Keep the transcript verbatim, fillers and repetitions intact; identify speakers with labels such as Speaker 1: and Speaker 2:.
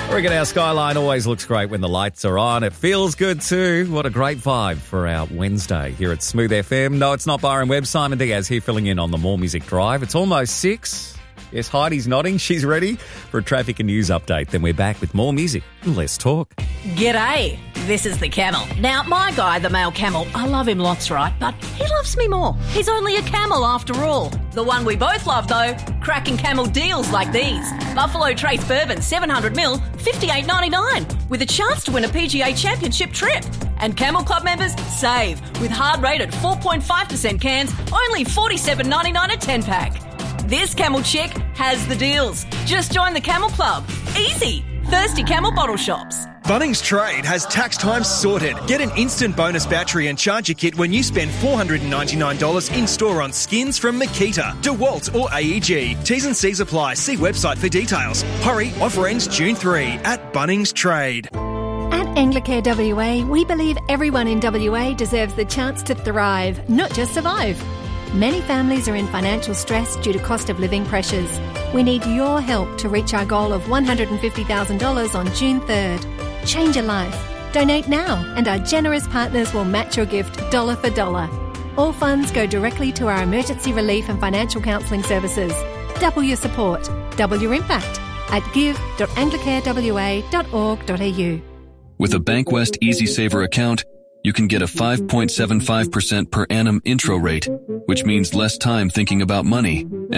Speaker 1: I reckon our skyline always looks great when the lights are on. It feels good too. What a great vibe for our Wednesday here at Smooth F M. No, it's not Byron Webb. Simon Diaz here filling in on the More Music Drive. It's almost six. Yes, Heidi's nodding. She's ready for a traffic and news update. Then we're back with more music and less talk.
Speaker 2: G'day, this is the Camel. Now, my guy, the male camel, I love him lots, right? But he loves me more. He's only a camel after all. The one we both love, though, cracking camel deals like these. Buffalo Trace Bourbon, seven hundred mil, fifty-eight ninety-nine, with a chance to win a P G A Championship trip. And Camel Club members save with hard-rated four point five percent cans, only forty-seven ninety-nine a ten-pack. This Camel chick has the deals. Just join the Camel Club. Easy. Thirsty Camel bottle shops.
Speaker 3: Bunnings Trade has tax time sorted. Get an instant bonus battery and charger kit when you spend four hundred ninety-nine dollars in-store on skins from Makita, DeWalt or A E G. T's and C's apply. See website for details. Hurry, offer ends June third at Bunnings Trade.
Speaker 4: At Anglicare W A, we believe everyone in W A deserves the chance to thrive, not just survive. Many families are in financial stress due to cost of living pressures. We need your help to reach our goal of one hundred fifty thousand dollars on June third. Change a life. Donate now and our generous partners will match your gift dollar for dollar. All funds go directly to our emergency relief and financial counselling services. Double your support. Double your impact at give dot anglicare w a dot org dot a u.
Speaker 5: With a Bankwest Easy Saver account, you can get a five point seven five percent per annum intro rate, which means less time thinking about money